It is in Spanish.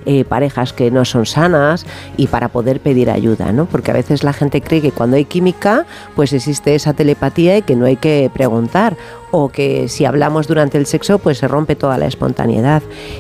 parejas que no son sanas y para poder pedir ayuda, ¿no? Porque a veces la gente cree que cuando hay química, pues existe esa telepatía y que no hay que preguntar, o que si hablamos durante el sexo, pues se rompe toda la espontaneidad.